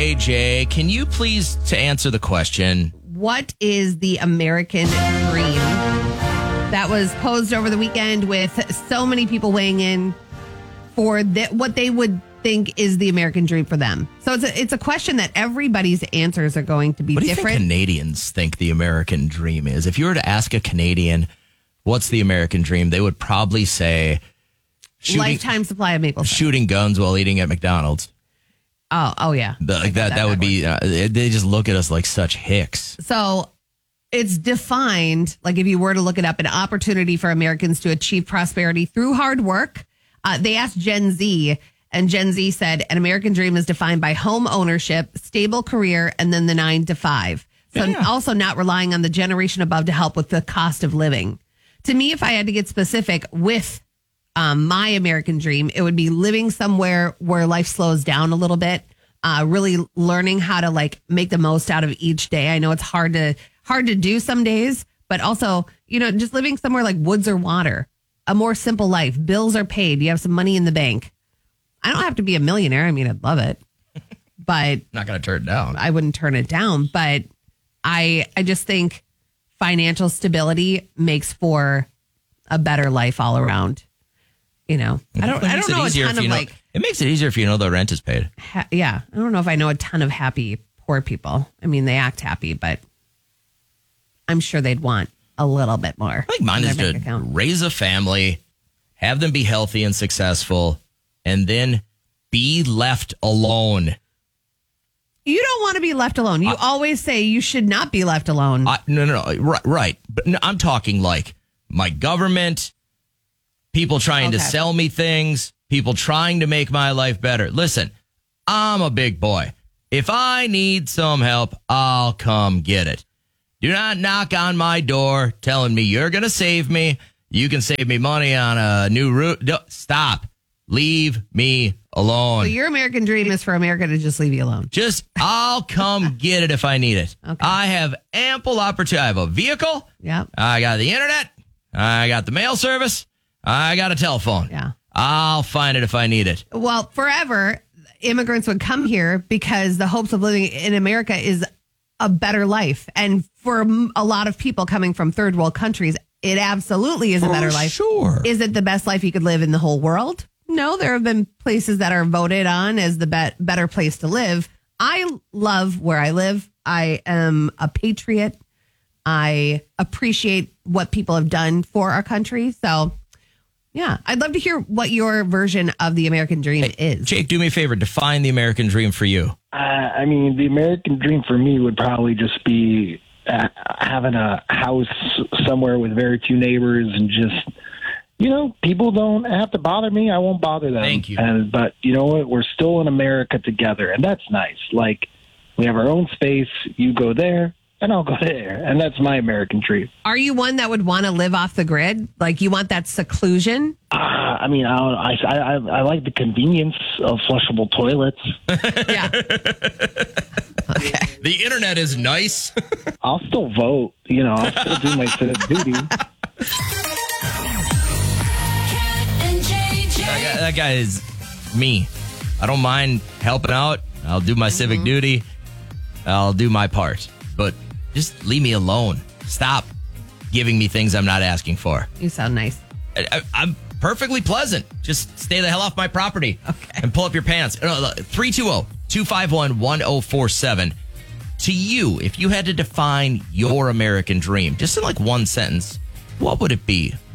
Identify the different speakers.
Speaker 1: AJ, can you please to answer the question?
Speaker 2: What is the American dream? That was posed over the weekend with so many people weighing in for what they would think is the American dream for them. So it's a question that everybody's answers are going to be
Speaker 1: What do you
Speaker 2: different.
Speaker 1: think Canadians think the American dream is? If you were to ask a Canadian, what's the American dream? They would probably say
Speaker 2: lifetime supply of maple syrup.
Speaker 1: shooting guns while eating at McDonald's.
Speaker 2: Oh yeah.
Speaker 1: That would be, they just look at us like such hicks.
Speaker 2: So it's defined, like if you were to look it up, an opportunity for Americans to achieve prosperity through hard work. They asked Gen Z, and Gen Z said an American dream is defined by home ownership, stable career, and then the 9 to 5. So also not relying on the generation above to help with the cost of living. To me, if I had to get specific with my American dream, it would be living somewhere where life slows down a little bit, really learning how to like make the most out of each day. I know it's hard to do some days, but also, just living somewhere like woods or water, a more simple life. Bills are paid. You have some money in the bank. I don't have to be a millionaire. I mean, I'd love it, but
Speaker 1: Not going to turn it down.
Speaker 2: I wouldn't turn it down. But I just think financial stability makes for a better life all around. I don't know a ton of like.
Speaker 1: It makes it easier if you know the rent is paid.
Speaker 2: Yeah, I don't know if I know a ton of happy poor people. I mean, they act happy, but I'm sure they'd want a little bit more.
Speaker 1: I think mine is to raise a family, have them be healthy and successful, and then be left alone.
Speaker 2: You don't want to be left alone. You always say you should not be left alone.
Speaker 1: No. Right. But no, I'm talking like my government, people trying to sell me things, people trying to make my life better. Listen, I'm a big boy. If I need some help, I'll come get it. Do not knock on my door telling me you're going to save me. You can save me money on a new route. Stop. Leave me alone.
Speaker 2: So your American dream is for America to just leave you alone.
Speaker 1: I'll come get it if I need it.
Speaker 2: Okay.
Speaker 1: I have ample opportunity. I have a vehicle.
Speaker 2: Yeah.
Speaker 1: I got the internet. I got the mail service. I got a telephone.
Speaker 2: Yeah.
Speaker 1: I'll find it if I need it.
Speaker 2: Well, forever, immigrants would come here because the hopes of living in America is a better life. And for a lot of people coming from third world countries, it absolutely is a better life.
Speaker 1: Sure.
Speaker 2: Is it the best life you could live in the whole world? No, there have been places that are voted on as the better place to live. I love where I live. I am a patriot. I appreciate what people have done for our country. So, yeah, I'd love to hear what your version of the American dream is.
Speaker 1: Jake, do me a favor. Define the American dream for you.
Speaker 3: The American dream for me would probably just be having a house somewhere with very few neighbors and just, people don't have to bother me. I won't bother them.
Speaker 1: Thank you.
Speaker 3: But you know what? We're still in America together, and that's nice. Like, we have our own space. You go there, and I'll go there. And that's my American dream.
Speaker 2: Are you one that would want to live off the grid? Like, you want that seclusion?
Speaker 3: I like the convenience of flushable toilets.
Speaker 2: Yeah. Okay.
Speaker 1: The internet is nice.
Speaker 3: I'll still vote. I'll still do my civic duty.
Speaker 1: That guy is me. I don't mind helping out. I'll do my civic duty. I'll do my part. But just leave me alone. Stop giving me things I'm not asking for.
Speaker 2: You sound nice.
Speaker 1: I'm perfectly pleasant. Just stay the hell off my property. Okay. And pull up your pants. 320-251-1047. To you, if you had to define your American dream, just in like one sentence, what would it be?